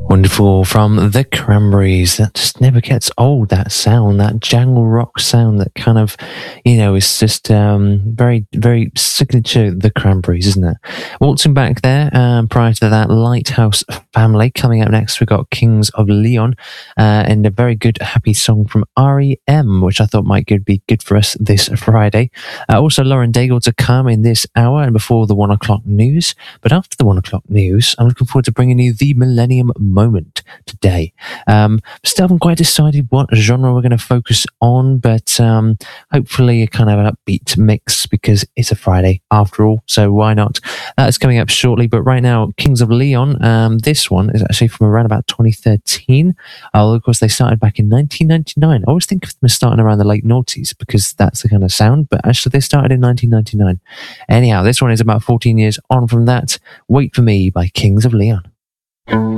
Wonderful from the Cranberries. That just never gets old, that sound, that jangle rock sound that kind of, is just very, very signature the Cranberries, isn't it? Waltzing back there, prior to that, Lighthouse Family. Coming up next, we've got Kings of Leon and a very good, happy song from REM, which I thought might be good for us this Friday. Also, Lauren Daigle to come in this hour and before the 1 o'clock news. But after the 1 o'clock news, I'm looking forward to bringing you the Millennium Moment today. Still haven't quite decided what genre we're going to focus on, but hopefully a kind of an upbeat mix because it's a Friday after all, so why not? That's coming up shortly, but right now, Kings of Leon, this one is actually from around about 2013. Of course, they started back in 1999. I always think of them as starting around the late noughties because that's the kind of sound, but actually they started in 1999. Anyhow, this one is about 14 years on from that. Wait for Me by Kings of Leon.